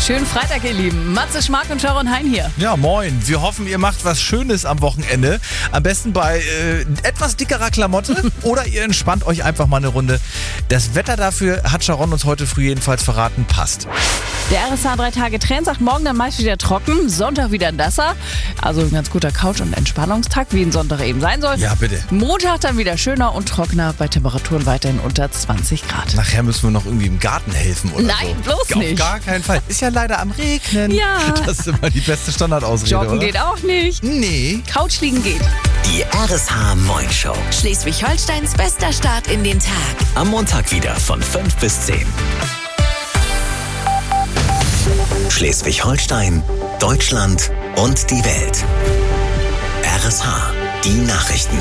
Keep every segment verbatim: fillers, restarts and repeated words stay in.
Schönen Freitag, ihr Lieben. Matze Schmark und Sharon Hein hier. Ja, moin. Wir hoffen, ihr macht was Schönes am Wochenende. Am besten bei äh, etwas dickerer Klamotte oder ihr entspannt euch einfach mal eine Runde. Das Wetter dafür, hat Sharon uns heute früh jedenfalls verraten, passt. Der R S H drei Tage Trend sagt morgen dann meist wieder trocken, Sonntag wieder nasser. Also ein ganz guter Couch- und Entspannungstag, wie ein Sonntag eben sein soll. Ja, bitte. Montag dann wieder schöner und trockener, bei Temperaturen weiterhin unter zwanzig Grad. Nachher müssen wir noch irgendwie im Garten helfen oder Nein, so. bloß Auf nicht. gar keinen Fall. Ist ja leider am Regnen. Ja. Das ist immer die beste Standardausrede, Joggen oder? geht auch nicht. Nee. Couch liegen geht. Die R S H Moin Show. Schleswig-Holsteins bester Start in den Tag. Am Montag wieder von fünf bis zehn. Schleswig-Holstein, Deutschland und die Welt. R S H, die Nachrichten.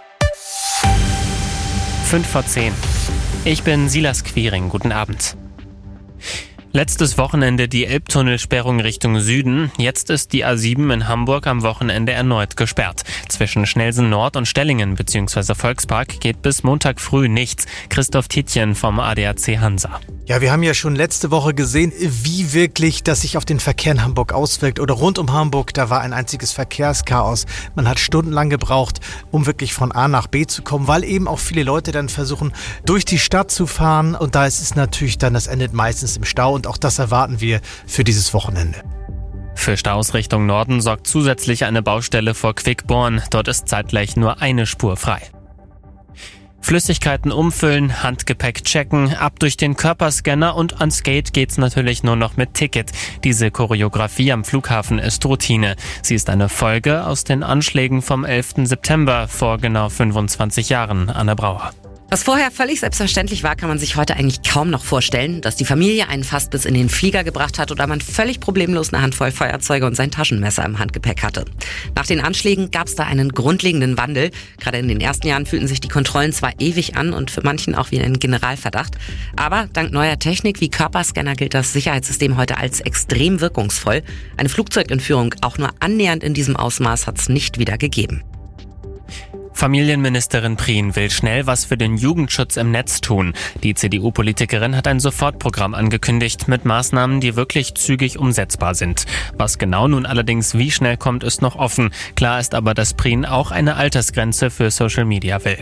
fünf vor zehn. Ich bin Silas Quiring. Guten Abend. Letztes Wochenende die Elbtunnelsperrung Richtung Süden. Jetzt ist die A sieben in Hamburg am Wochenende erneut gesperrt. Zwischen Schnelsen Nord und Stellingen bzw. Volkspark geht bis Montag früh nichts. Christoph Tietjen vom A D A C Hansa. Ja, wir haben ja schon letzte Woche gesehen, wie wirklich das sich auf den Verkehr in Hamburg auswirkt. Oder rund um Hamburg, da war ein einziges Verkehrschaos. Man hat stundenlang gebraucht, um wirklich von A nach B zu kommen, weil eben auch viele Leute dann versuchen, durch die Stadt zu fahren. Und da ist es natürlich dann, das endet meistens im Stau. Und auch das erwarten wir für dieses Wochenende. Für Staus Richtung Norden sorgt zusätzlich eine Baustelle vor Quickborn. Dort ist zeitgleich nur eine Spur frei. Flüssigkeiten umfüllen, Handgepäck checken, ab durch den Körperscanner und ans Gate geht's natürlich nur noch mit Ticket. Diese Choreografie am Flughafen ist Routine. Sie ist eine Folge aus den Anschlägen vom elften September vor genau fünfundzwanzig Jahren. Anne Brauer. Was vorher völlig selbstverständlich war, kann man sich heute eigentlich kaum noch vorstellen, dass die Familie einen fast bis in den Flieger gebracht hat oder man völlig problemlos eine Handvoll Feuerzeuge und sein Taschenmesser im Handgepäck hatte. Nach den Anschlägen gab es da einen grundlegenden Wandel. Gerade in den ersten Jahren fühlten sich die Kontrollen zwar ewig an und für manchen auch wie ein Generalverdacht, aber dank neuer Technik wie Körperscanner gilt das Sicherheitssystem heute als extrem wirkungsvoll. Eine Flugzeugentführung auch nur annähernd in diesem Ausmaß hat es nicht wieder gegeben. Familienministerin Prien will schnell was für den Jugendschutz im Netz tun. Die C D U-Politikerin hat ein Sofortprogramm angekündigt mit Maßnahmen, die wirklich zügig umsetzbar sind. Was genau nun allerdings wie schnell kommt, ist noch offen. Klar ist aber, dass Prien auch eine Altersgrenze für Social Media will.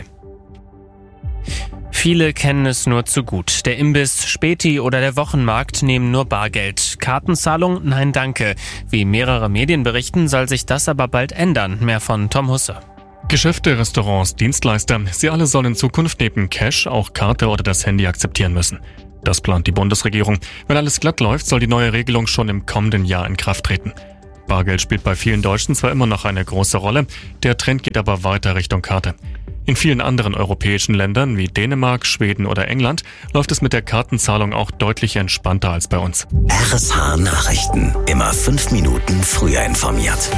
Viele kennen es nur zu gut. Der Imbiss, Späti oder der Wochenmarkt nehmen nur Bargeld. Kartenzahlung? Nein, danke. Wie mehrere Medien berichten, soll sich das aber bald ändern. Mehr von Tom Husse. Geschäfte, Restaurants, Dienstleister, sie alle sollen in Zukunft neben Cash auch Karte oder das Handy akzeptieren müssen. Das plant die Bundesregierung. Wenn alles glatt läuft, soll die neue Regelung schon im kommenden Jahr in Kraft treten. Bargeld spielt bei vielen Deutschen zwar immer noch eine große Rolle, der Trend geht aber weiter Richtung Karte. In vielen anderen europäischen Ländern wie Dänemark, Schweden oder England läuft es mit der Kartenzahlung auch deutlich entspannter als bei uns. R S H Nachrichten. Immer fünf Minuten früher informiert.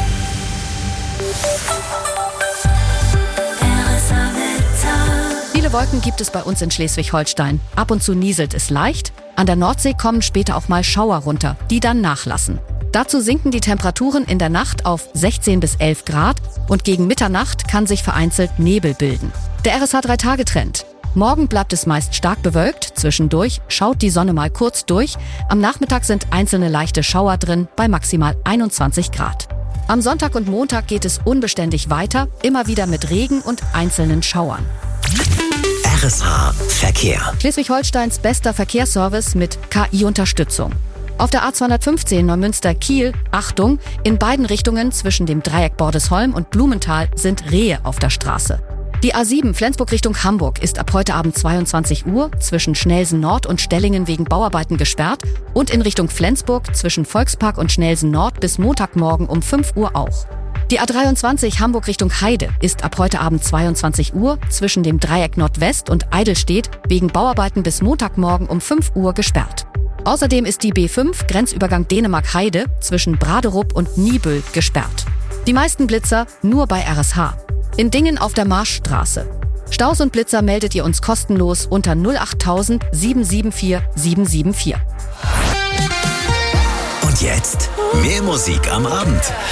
Viele Wolken gibt es bei uns in Schleswig-Holstein. Ab und zu nieselt es leicht. An der Nordsee kommen später auch mal Schauer runter, die dann nachlassen. Dazu sinken die Temperaturen in der Nacht auf sechzehn bis elf Grad und gegen Mitternacht kann sich vereinzelt Nebel bilden. Der R S H drei Tage Trend. Morgen bleibt es meist stark bewölkt, zwischendurch schaut die Sonne mal kurz durch. Am Nachmittag sind einzelne leichte Schauer drin bei maximal einundzwanzig Grad. Am Sonntag und Montag geht es unbeständig weiter, immer wieder mit Regen und einzelnen Schauern. R S H Verkehr. Schleswig-Holsteins bester Verkehrsservice mit K I-Unterstützung. Auf der A zweihundertfünfzehn Neumünster-Kiel, Achtung, in beiden Richtungen zwischen dem Dreieck Bordesholm und Blumenthal sind Rehe auf der Straße. Die A sieben Flensburg Richtung Hamburg ist ab heute Abend zweiundzwanzig Uhr zwischen Schnelsen Nord und Stellingen wegen Bauarbeiten gesperrt und in Richtung Flensburg zwischen Volkspark und Schnelsen Nord bis Montagmorgen um fünf Uhr auch. Die A dreiundzwanzig Hamburg Richtung Heide ist ab heute Abend zweiundzwanzig Uhr zwischen dem Dreieck Nordwest und Eidelstedt wegen Bauarbeiten bis Montagmorgen um fünf Uhr gesperrt. Außerdem ist die B fünf Grenzübergang Dänemark-Heide zwischen Braderup und Niebüll gesperrt. Die meisten Blitzer nur bei R S H. In Dingen auf der Marschstraße. Staus und Blitzer meldet ihr uns kostenlos unter null acht null null sieben sieben vier sieben sieben vier. Und jetzt mehr Musik am Abend.